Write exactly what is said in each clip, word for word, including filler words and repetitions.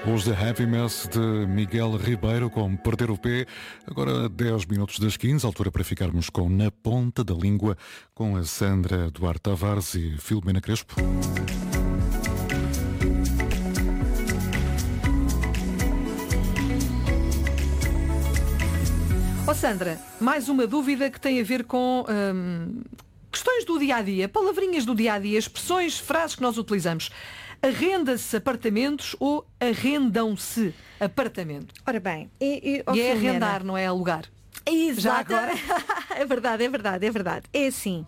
Os The Heavy Mess de Miguel Ribeiro com Perder o Pé. Agora dez minutos das quinze, altura para ficarmos com Na Ponta da Língua, com a Sandra Duarte Tavares e Filomena Crespo. Ó oh Sandra, mais uma dúvida que tem a ver com hum, questões do dia-a-dia, palavrinhas do dia-a-dia, expressões, frases que nós utilizamos. Arrenda-se apartamentos ou arrendam-se apartamentos? Ora bem, e, e, oh, e é Filomena, arrendar, não é alugar? Exato. Já agora? É verdade, é verdade, é verdade. É assim,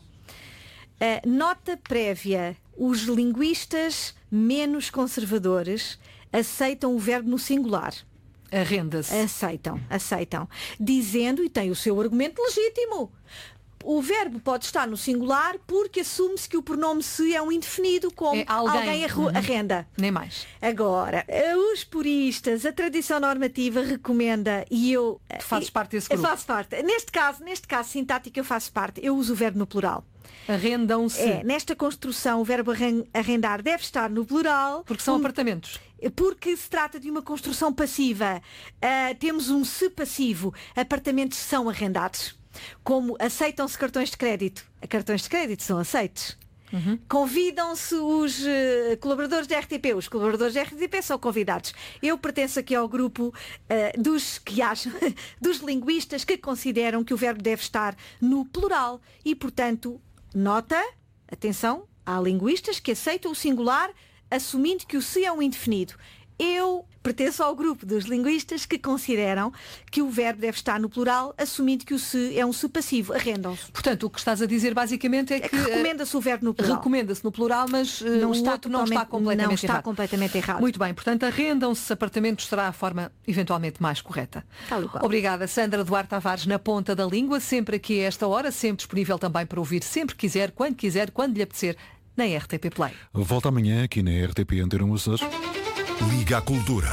uh, nota prévia, os linguistas menos conservadores aceitam o verbo no singular. Arrenda-se. Aceitam, aceitam. Dizendo, e tem o seu argumento legítimo, o verbo pode estar no singular porque assume-se que o pronome se é um indefinido, como é alguém, alguém arru- arrenda. Nem mais. Agora, os puristas, a tradição normativa recomenda, e eu... Tu fazes parte desse grupo. Eu faço parte. Neste caso, neste caso sintático eu faço parte. Eu uso o verbo no plural. Arrendam-se. É, nesta construção o verbo arren- arrendar deve estar no plural. Porque são um, apartamentos. Porque se trata de uma construção passiva. Uh, temos um se passivo. Apartamentos são arrendados. Como aceitam-se cartões de crédito. Cartões de crédito são aceitos. Uhum. Convidam-se os uh, colaboradores da R T P. Os colaboradores da R T P são convidados. Eu pertenço aqui ao grupo uh, dos que acham, dos linguistas que consideram que o verbo deve estar no plural. E, portanto, nota, atenção, há linguistas que aceitam o singular assumindo que o se é um indefinido. Eu pertenço ao grupo dos linguistas que consideram que o verbo deve estar no plural, assumindo que o se é um se passivo. Arrendam-se. Portanto, o que estás a dizer basicamente é, É que... que recomenda-se o verbo no plural. Recomenda-se no plural, mas uh, não o está outro não está completamente não está errado. completamente errado. Muito bem, portanto, arrendam-se apartamentos será a forma eventualmente mais correta. Tal e qual. Obrigada, Sandra Duarte Tavares, na Ponta da Língua, sempre aqui a esta hora, sempre disponível também para ouvir, sempre quiser, quando quiser, quando lhe apetecer, na R T P Play. Volta amanhã aqui na R T P Antena um Açores. Liga à Cultura.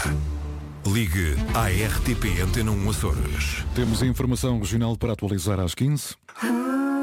Ligue à R T P Antena um Açores. Temos a informação regional para atualizar às quinze.